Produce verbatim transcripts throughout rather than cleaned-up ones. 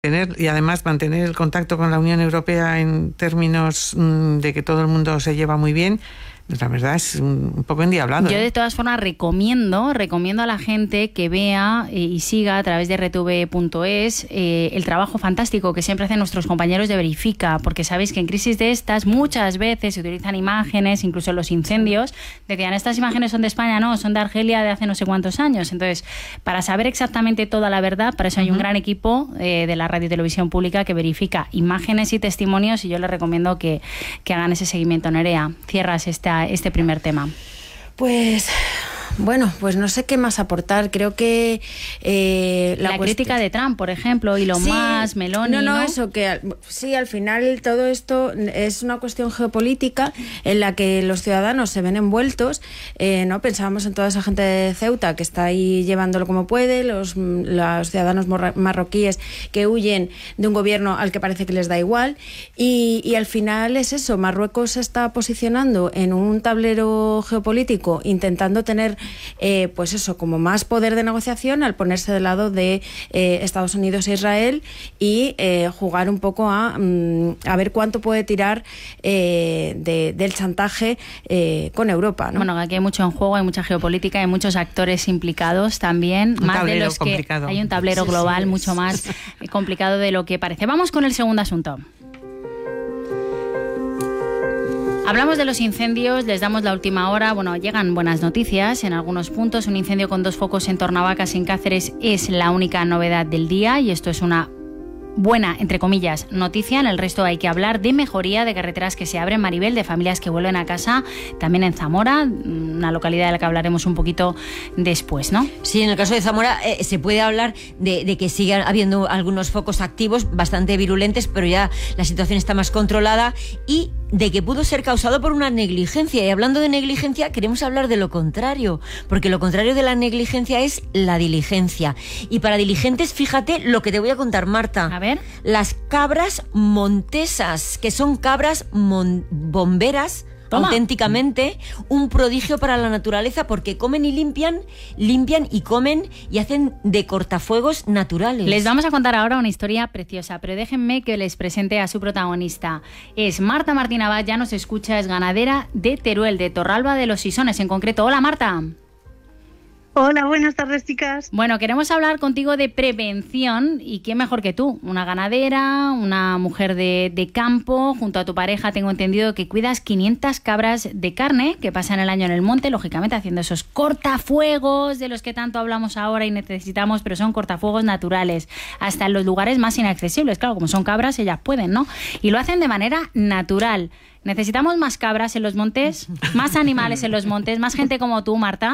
tener y además mantener el contacto con la Unión Europea en términos mmm, de que todo el mundo se lleva muy bien, la verdad es un, un poco endiablado. Yo ¿eh? de todas formas recomiendo, recomiendo a la gente que vea eh, y siga a través de R T V punto es eh, el trabajo fantástico que siempre hacen nuestros compañeros de Verifica, porque sabéis que en crisis de estas muchas veces se utilizan imágenes, incluso en los incendios, decían, estas imágenes son de España, no, son de Argelia de hace no sé cuántos años. Entonces, para saber exactamente toda la verdad, para eso hay uh-huh. un gran equipo eh, de la Radio y Televisión Pública que verifica imágenes y testimonios, y yo les recomiendo que, que hagan ese seguimiento. Nerea, cierras esta este primer tema. Pues bueno, pues no sé qué más aportar. Creo que eh, la, la cuest... crítica de Trump, por ejemplo, y lo sí, más Meloni, no, no, ¿no? eso que sí, al final todo esto es una cuestión geopolítica en la que los ciudadanos se ven envueltos. Eh, no pensábamos en toda esa gente de Ceuta que está ahí llevándolo como puede, los, los ciudadanos marroquíes que huyen de un gobierno al que parece que les da igual, y, y al final es eso. Marruecos se está posicionando en un tablero geopolítico intentando tener Eh, pues eso, como más poder de negociación al ponerse del lado de eh, Estados Unidos e Israel y eh, jugar un poco a, mm, a ver cuánto puede tirar eh, de, del chantaje eh, con Europa, ¿no? Bueno, aquí hay mucho en juego, hay mucha geopolítica, hay muchos actores implicados también, un más de los complicado. que hay un tablero sí, global sí, mucho sí, más sí. complicado de lo que parece. Vamos con el segundo asunto. Hablamos de los incendios, les damos la última hora. Bueno, llegan buenas noticias en algunos puntos. Un incendio con dos focos en Tornavacas, en Cáceres, es la única novedad del día, y esto es una buena, entre comillas, noticia. En el resto hay que hablar de mejoría, de carreteras que se abren, Maribel, de familias que vuelven a casa, también en Zamora, una localidad de la que hablaremos un poquito después, ¿no? Sí, en el caso de Zamora eh, se puede hablar de, de que sigue habiendo algunos focos activos bastante virulentes, pero ya la situación está más controlada, y de que pudo ser causado por una negligencia. Y hablando de negligencia, queremos hablar de lo contrario, porque lo contrario de la negligencia es la diligencia. Y para diligentes, fíjate lo que te voy a contar, Marta. A ver. Las cabras montesas, que son cabras mon- bomberas, Toma. auténticamente un prodigio para la naturaleza, porque comen y limpian, limpian y comen y hacen de cortafuegos naturales. Les vamos a contar ahora una historia preciosa, pero déjenme que les presente a su protagonista. Es Marta Martín Abad, ya nos escucha, es ganadera de Teruel, de Torralba de los Sisones en concreto. Hola, Marta. Hola, buenas tardes, chicas. Bueno, queremos hablar contigo de prevención, y qué mejor que tú, una ganadera, una mujer de, de campo, junto a tu pareja tengo entendido que cuidas quinientas cabras de carne que pasan el año en el monte, lógicamente haciendo esos cortafuegos de los que tanto hablamos ahora y necesitamos, pero son cortafuegos naturales, hasta en los lugares más inaccesibles. Claro, como son cabras, ellas pueden, ¿no? Y lo hacen de manera natural. ¿Necesitamos más cabras en los montes? ¿Más animales en los montes? ¿Más gente como tú, Marta?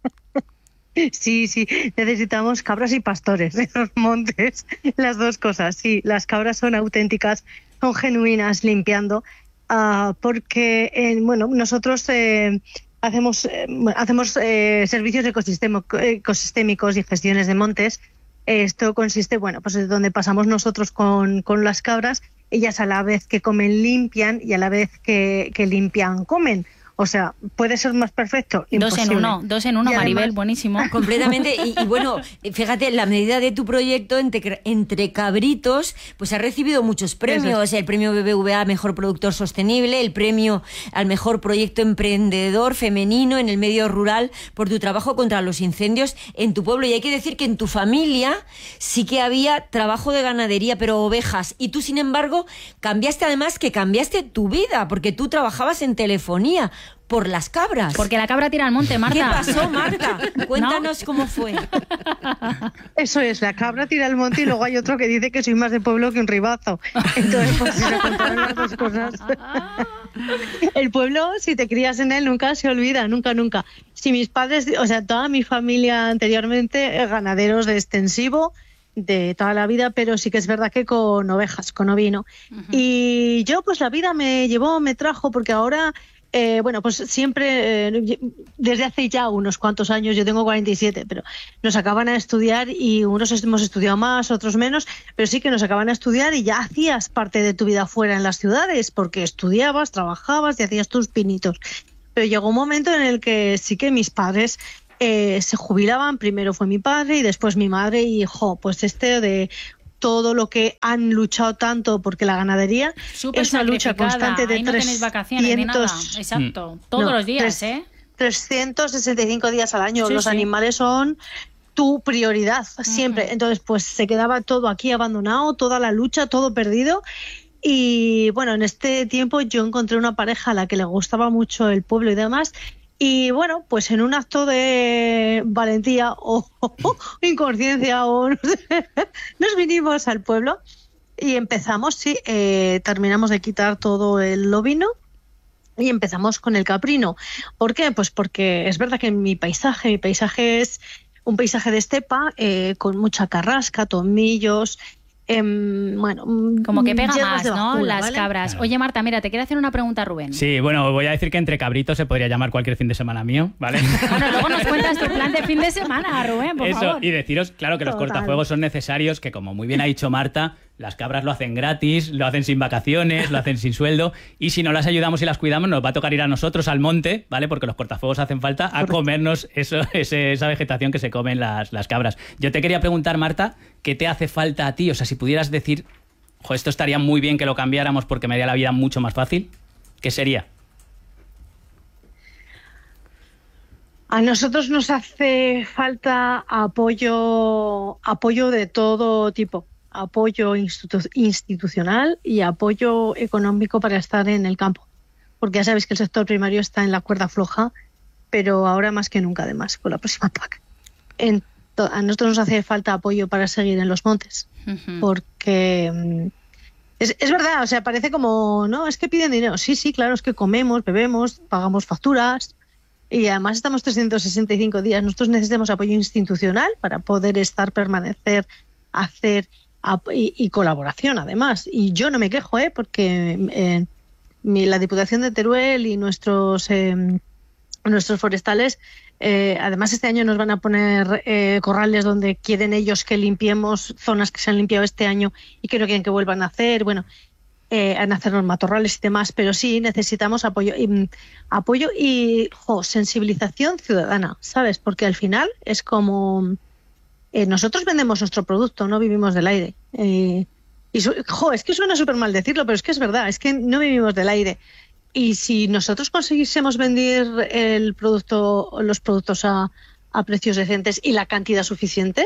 Sí, sí, necesitamos cabras y pastores en los montes, las dos cosas. Sí, las cabras son auténticas, son genuinas limpiando, uh, porque eh, bueno, nosotros eh, hacemos eh, hacemos eh, servicios ecosistemo, ecosistémicos y gestiones de montes. Esto consiste, bueno, pues es donde pasamos nosotros con, con las cabras. Ellas a la vez que comen limpian, y a la vez que, que limpian comen. O sea, ¿puede ser más perfecto? Imposible. Dos en uno, dos en uno, Maribel, además, buenísimo. Completamente, y, y bueno, fíjate, la medida de tu proyecto entre, entre cabritos, pues ha recibido muchos premios. Es. El premio B B V A Mejor Productor Sostenible, el premio al Mejor Proyecto Emprendedor Femenino en el Medio Rural por tu trabajo contra los incendios en tu pueblo. Y hay que decir que en tu familia sí que había trabajo de ganadería, pero ovejas. Y tú, sin embargo, cambiaste, además que cambiaste tu vida, porque tú trabajabas en telefonía por las cabras. Porque la cabra tira al monte, Marta. ¿Qué pasó, Marta? Cuéntanos, ¿no? Cómo fue. Eso es, la cabra tira al monte, y luego hay otro que dice que soy más de pueblo que un ribazo. Entonces, pues si se contaron las dos cosas. El pueblo, si te crías en él, nunca se olvida, nunca, nunca. Si mis padres, o sea, toda mi familia anteriormente, ganaderos de extensivo, de toda la vida, pero sí que es verdad que con ovejas, con ovino. Uh-huh. Y yo, pues la vida me llevó, me trajo, porque ahora... Eh, bueno, pues siempre, eh, desde hace ya unos cuantos años, yo tengo cuarenta y siete, pero nos acaban a estudiar, y unos hemos estudiado más, otros menos, pero sí que nos acaban a estudiar, y ya hacías parte de tu vida fuera en las ciudades, porque estudiabas, trabajabas y hacías tus pinitos. Pero llegó un momento en el que sí que mis padres eh, se jubilaban. Primero fue mi padre y después mi madre, y jo, pues este de... todo lo que han luchado tanto, porque la ganadería Súper es una lucha constante de Ahí no tenéis vacaciones ni nada. Exacto, todos no, los días, tres, ¿eh? trescientos sesenta y cinco días al año. Sí, los sí. animales son tu prioridad siempre. Uh-huh. Entonces, pues se quedaba todo aquí abandonado, toda la lucha, todo perdido. Y bueno, en este tiempo yo encontré una pareja a la que le gustaba mucho el pueblo y demás. Y bueno, pues en un acto de valentía o, o, o inconsciencia o no sé, nos vinimos al pueblo y empezamos, sí, eh, terminamos de quitar todo el lobino y empezamos con el caprino. ¿Por qué? Pues porque es verdad que mi paisaje, mi paisaje es un paisaje de estepa eh, con mucha carrasca, tomillos. Eh, bueno, como que pega más, bajura, ¿no? Las ¿vale? cabras. Oye, Marta, mira, te quiero hacer una pregunta, Rubén. Sí, bueno, voy a decir que entre cabritos se podría llamar cualquier fin de semana mío, ¿vale? Bueno, luego nos cuentas tu plan de fin de semana, Rubén, por Eso, favor. y deciros, claro, que los Total. cortafuegos son necesarios, que como muy bien ha dicho Marta, las cabras lo hacen gratis, lo hacen sin vacaciones, lo hacen sin sueldo, y si no las ayudamos y las cuidamos, nos va a tocar ir a nosotros al monte, ¿vale? Porque los cortafuegos hacen falta a comernos eso, ese, esa vegetación que se comen las, las cabras. Yo te quería preguntar, Marta, ¿qué te hace falta a ti? O sea, si pudieras decir, ojo, esto estaría muy bien que lo cambiáramos porque me haría la vida mucho más fácil, ¿qué sería? A nosotros nos hace falta apoyo, apoyo de todo tipo, apoyo institu- institucional y apoyo económico para estar en el campo, porque ya sabéis que el sector primario está en la cuerda floja, pero ahora más que nunca, además, con la próxima P A C. En to- a nosotros nos hace falta apoyo para seguir en los montes, uh-huh. porque mm, es, es verdad, o sea, parece como, no, es que piden dinero. Sí, sí, claro, es que comemos, bebemos, pagamos facturas. Y además estamos trescientos sesenta y cinco días. Nosotros necesitamos apoyo institucional para poder estar, permanecer, hacer y, y colaboración además. Y yo no me quejo, ¿eh? porque eh, mi, la Diputación de Teruel y nuestros, eh, nuestros forestales, eh, además este año nos van a poner eh, corrales donde quieren ellos que limpiemos zonas que se han limpiado este año y que no quieren que vuelvan a hacer. Bueno, Eh, en hacernos matorrales y demás, pero sí necesitamos apoyo y, apoyo y jo, sensibilización ciudadana, ¿sabes? Porque al final es como eh, nosotros vendemos nuestro producto, no vivimos del aire. Eh, y su, jo, es que suena súper mal decirlo, pero es que es verdad, es que no vivimos del aire. Y si nosotros consiguiésemos vender el producto, los productos a, a precios decentes y la cantidad suficiente,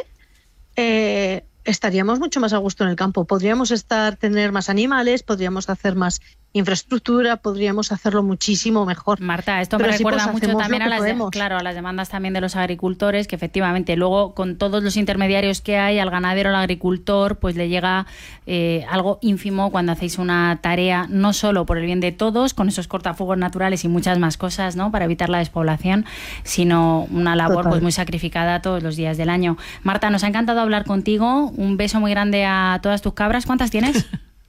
eh, estaríamos mucho más a gusto en el campo. Podríamos estar, tener más animales, podríamos hacer más infraestructura, podríamos hacerlo muchísimo mejor. Marta, esto Pero me sí, recuerda pues, mucho también a las, de, podemos. claro, a las demandas también de los agricultores, que efectivamente luego con todos los intermediarios que hay, al ganadero, al agricultor, pues le llega eh, algo ínfimo cuando hacéis una tarea, no solo por el bien de todos, con esos cortafuegos naturales y muchas más cosas, ¿no?, para evitar la despoblación, sino una labor pues muy sacrificada todos los días del año. Marta, nos ha encantado hablar contigo. Un beso muy grande a todas tus cabras. ¿Cuántas tienes?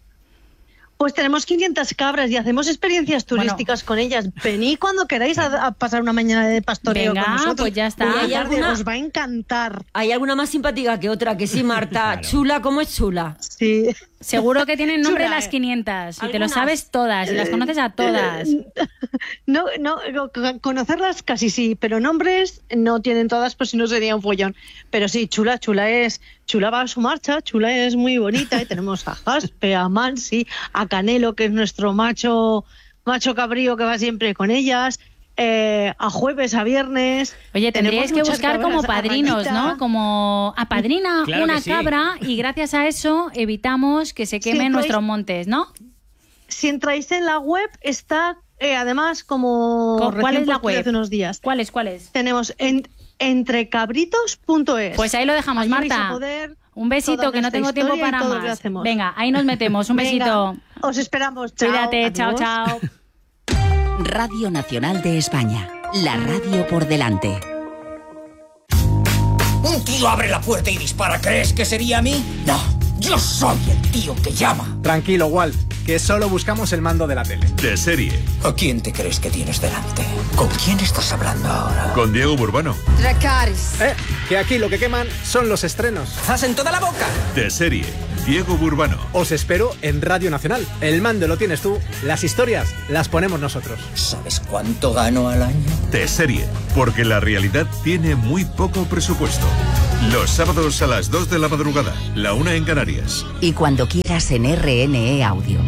Pues tenemos quinientas cabras y hacemos experiencias turísticas bueno. con ellas. Venid cuando queráis a, a pasar una mañana de pastoreo Venga, con nosotros. Pues ya está. ¿Hay alguna, os va a encantar. Hay alguna más simpática que otra, que sí, Marta. Claro. Chula, ¿cómo es chula? Sí. Seguro que tienen nombre Chula, las quinientas. Y ¿algunas? te lo sabes todas. Y las conoces a todas. No, no, conocerlas casi sí, pero nombres no tienen todas, pues si no sería un follón. Pero sí, Chula, Chula es... Chula va a su marcha, Chula es muy bonita y tenemos a Jaspe, a Mansi, a Canelo, que es nuestro macho macho cabrío que va siempre con ellas, eh, a jueves, a viernes. Oye, tendríais que buscar como padrinos, ¿no? Como apadrina claro una sí. cabra y gracias a eso evitamos que se quemen si nuestros entráis, montes, ¿no? Si entráis en la web está eh, además como ¿Cuál es la web? Hace unos días. ¿Cuál es? ¿Cuál es? Tenemos en entrecabritos punto es. Pues ahí lo dejamos, ahí Marta. Un besito, que no tengo tiempo para más. Venga, ahí nos metemos. Un besito. Venga, os esperamos. Chao. Cuídate, Adiós. chao, chao. Radio Nacional de España. La radio por delante. Un tío abre la puerta y dispara. ¿Crees que sería a mí? No, yo soy el tío que llama. Tranquilo, Walt, que solo buscamos el mando de la tele. De serie. ¿A quién te crees que tienes delante? ¿Con quién estás hablando ahora? Con Diego Burbano. Dracarys. Eh, que aquí lo que queman son los estrenos. ¡Zas en toda la boca! De serie. Diego Burbano. Os espero en Radio Nacional. El mando lo tienes tú, las historias las ponemos nosotros. ¿Sabes cuánto gano al año? De serie. Porque la realidad tiene muy poco presupuesto. Los sábados a las dos de la madrugada, la una en Canarias. Y cuando quieras en R N E Audio.